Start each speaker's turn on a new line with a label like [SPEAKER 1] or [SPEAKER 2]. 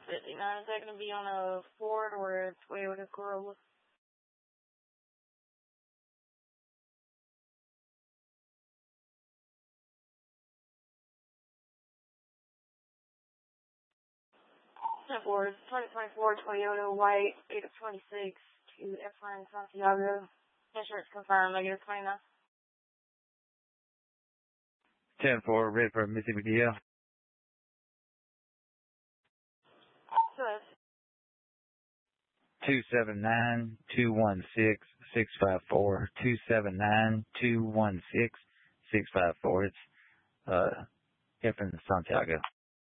[SPEAKER 1] 59. Is that going to be on a Ford or a Toyota Corolla? Ford, 2024 Toyota White, 8 of 26 to Efrain Santiago. Insurance confirmed, -29.
[SPEAKER 2] 10-4, ready for Mississippi DL.
[SPEAKER 1] So that's
[SPEAKER 2] 279-216-654. 279-216-654. It's Efrain Santiago.